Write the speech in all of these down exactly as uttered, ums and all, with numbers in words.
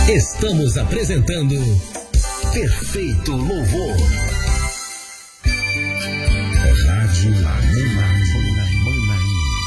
Estamos apresentando Perfeito Louvor. Rádio Manaim.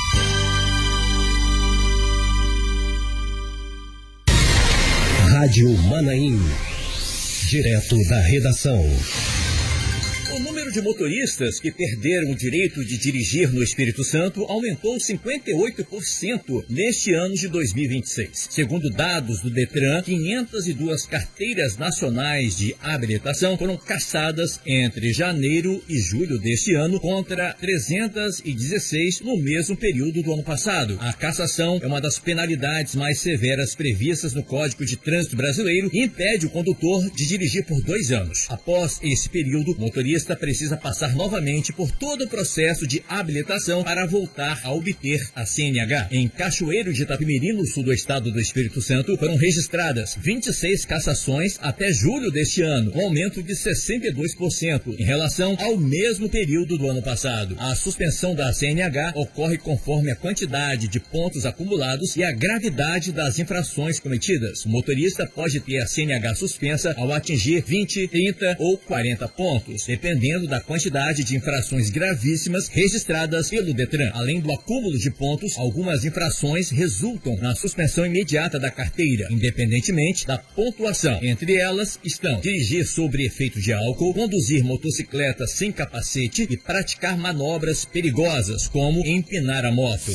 Rádio Manaim. Direto da redação. O número de motoristas que perderam o direito de dirigir no Espírito Santo aumentou cinquenta e oito por cento neste ano de dois mil e vinte e seis. Segundo dados do Detran, quinhentas e duas carteiras nacionais de habilitação foram cassadas entre janeiro e julho deste ano, contra trezentas e dezesseis no mesmo período do ano passado. A cassação é uma das penalidades mais severas previstas no Código de Trânsito Brasileiro e impede o condutor de dirigir por dois anos. Após esse período, o motorista precisa passar novamente por todo o processo de habilitação para voltar a obter a C N H. Em Cachoeiro de Itapemirim, no sul do estado do Espírito Santo, foram registradas vinte e seis cassações até julho deste ano, um aumento de sessenta e dois por cento em relação ao mesmo período do ano passado. A suspensão da C N H ocorre conforme a quantidade de pontos acumulados e a gravidade das infrações cometidas. O motorista pode ter a C N H suspensa ao atingir vinte, trinta ou quarenta pontos, dependendo da quantidade de infrações gravíssimas registradas pelo Detran. Além do acúmulo de pontos, algumas infrações resultam na suspensão imediata da carteira, independentemente da pontuação. Entre elas estão dirigir sob efeito de álcool, conduzir motocicleta sem capacete e praticar manobras perigosas, como empinar a moto.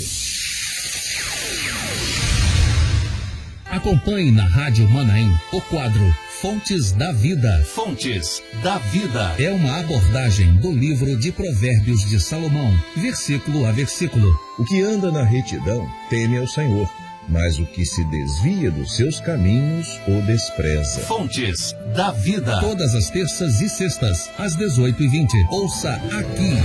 Acompanhe na Rádio Manaim o quadro Fontes da Vida. Fontes da Vida é uma abordagem do livro de Provérbios de Salomão, versículo a versículo. O que anda na retidão teme ao Senhor, mas o que se desvia dos seus caminhos o despreza. Fontes da Vida. Todas as terças e sextas, às dezoito e vinte. Ouça aqui